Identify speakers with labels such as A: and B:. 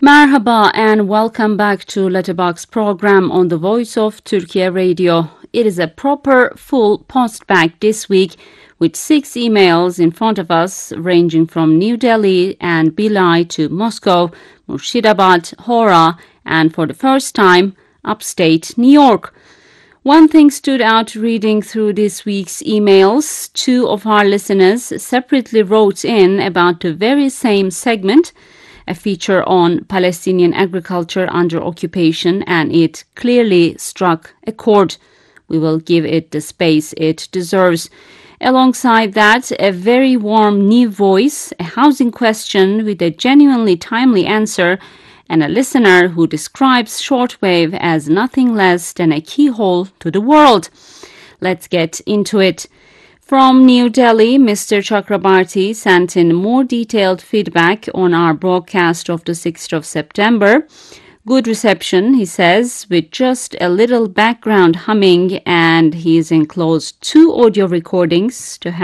A: Merhaba and welcome back to Letterbox program on the Voice of Turkey Radio. It is a proper full postback this week with 6 emails in front of us ranging from New Delhi and Bhilai to Moscow, Murshidabad, Hora, and for the first time, upstate New York. One thing stood out reading through this week's emails. 2 of our listeners separately wrote in about the very same segment, a feature on Palestinian agriculture under occupation, and it clearly struck a chord. We will give it the space it deserves. Alongside that, a very warm new voice, a housing question with a genuinely timely answer, and a listener who describes shortwave as nothing less than a keyhole to the world. Let's get into it. From New Delhi, Mr. Chakrabarti sent in more detailed feedback on our broadcast of the 6th of September. Good reception, he says, with just a little background humming, and he's enclosed 2 audio recordings to